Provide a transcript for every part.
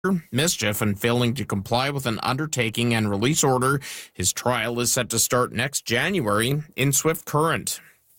mischief and failing to comply with an undertaking and release order. His trial is set to start next January in Swift Current.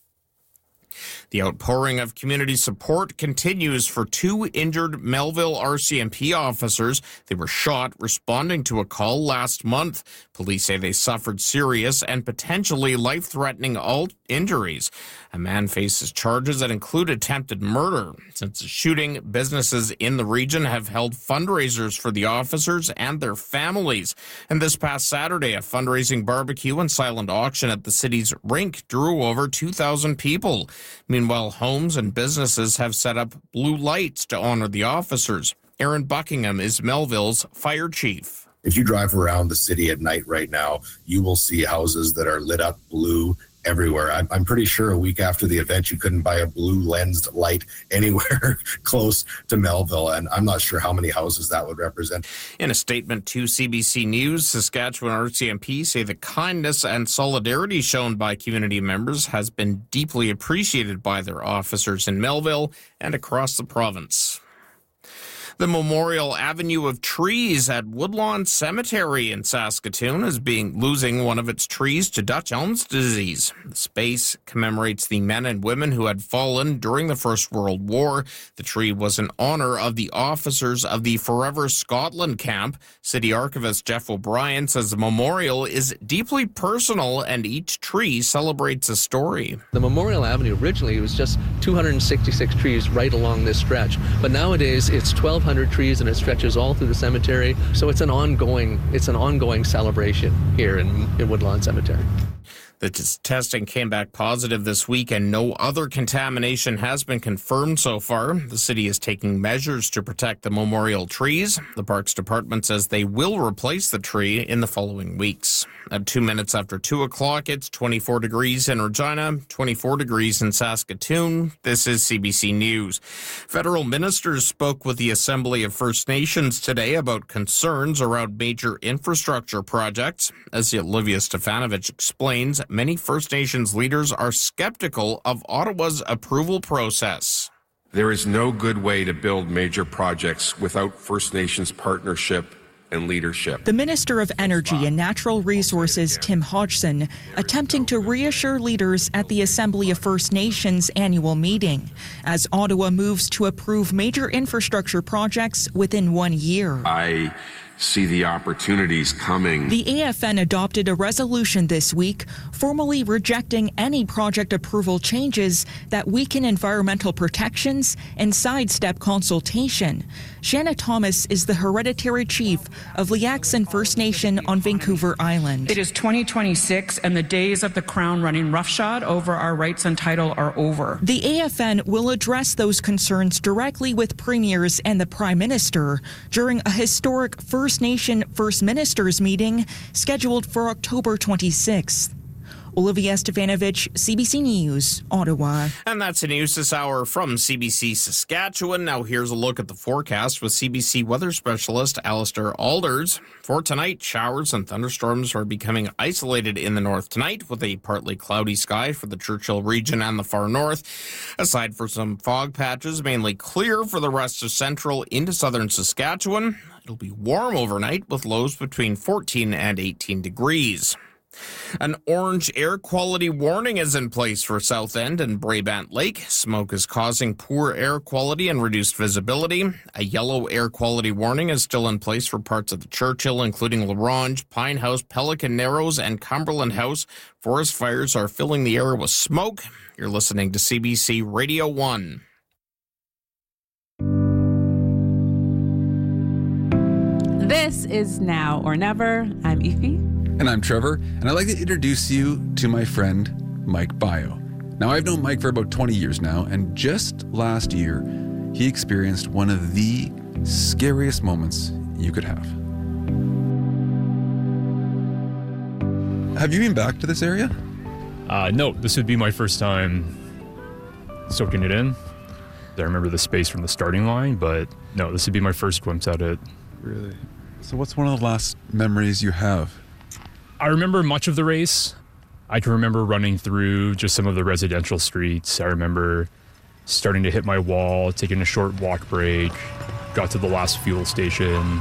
The outpouring of community support continues for two injured Melville RCMP officers. They were shot responding to a call last month. Police say they suffered serious and potentially life-threatening injuries. A man faces charges that include attempted murder. Since the shooting, businesses in the region have held fundraisers for the officers and their families. And this past Saturday, a fundraising barbecue and silent auction at the city's rink drew over 2,000 people. Meanwhile, homes and businesses have set up blue lights to honor the officers. Aaron Buckingham is Melville's fire chief. If you drive around the city at night right now, you will see houses that are lit up blue everywhere. I'm pretty sure a week after the event, you couldn't buy a blue lensed light anywhere close to Melville, and I'm not sure how many houses that would represent. In a statement to CBC News, Saskatchewan RCMP say the kindness and solidarity shown by community members has been deeply appreciated by their officers in Melville and across the province. The Memorial Avenue of Trees at Woodlawn Cemetery in Saskatoon is losing one of its trees to Dutch elm's disease. The space commemorates the men and women who had fallen during the First World War. The tree was in honor of the officers of the Forever Scotland camp. City Archivist Jeff O'Brien says the memorial is deeply personal and each tree celebrates a story. The Memorial Avenue originally was just 266 trees right along this stretch, but nowadays it's 1,200 trees and it stretches all through the cemetery. So it's an ongoing celebration here in Woodlawn Cemetery. The testing came back positive this week and no other contamination has been confirmed so far. The city is taking measures to protect the memorial trees. The Parks Department says they will replace the tree in the following weeks. At 2 minutes after 2 o'clock, it's 24 degrees in Regina, 24 degrees in Saskatoon. This is CBC News. Federal ministers spoke with the Assembly of First Nations today about concerns around major infrastructure projects. As Olivia Stefanovich explains, many First Nations leaders are skeptical of Ottawa's approval process. There is no good way to build major projects without First Nations partnership and leadership. The Minister of Energy and Natural Resources, Tim Hodgson, attempting to reassure leaders at the Assembly of First Nations annual meeting as Ottawa moves to approve major infrastructure projects within 1 year. I see the opportunities coming. The AFN adopted a resolution this week formally rejecting any project approval changes that weaken environmental protections and sidestep consultation. Shanna Thomas is the hereditary chief of Liaxin First Nation on Vancouver Island. It is 2026 and the days of the Crown running roughshod over our rights and title are over. The AFN will address those concerns directly with premiers and the Prime Minister during a historic First Nation First Ministers meeting scheduled for October 26th. Olivia Stefanovich, CBC News, Ottawa. And that's the news this hour from CBC Saskatchewan. Now here's a look at the forecast with CBC weather specialist Alistair Alders. For tonight, showers and thunderstorms are becoming isolated in the north tonight with a partly cloudy sky for the Churchill region and the far north. Aside for some fog patches, mainly clear for the rest of central into southern Saskatchewan. It'll be warm overnight with lows between 14 and 18 degrees. An orange air quality warning is in place for South End and Brabant Lake. Smoke is causing poor air quality and reduced visibility. A yellow air quality warning is still in place for parts of the Churchill, including LaRange, Pine House, Pelican Narrows, and Cumberland House. Forest fires are filling the air with smoke. You're listening to CBC Radio 1. This is Now or Never. I'm Aoife. And I'm Trevor, and I'd like to introduce you to my friend, Mike Bio. Now, I've known Mike for about 20 years now, and just last year, he experienced one of the scariest moments you could have. Have you been back to this area? No, this would be my first time soaking it in. I remember the space from the starting line, but no, this would be my first glimpse at it. Really? So what's one of the last memories you have? I remember much of the race. I can remember running through just some of the residential streets. I remember starting to hit my wall, taking a short walk break, got to the last fuel station,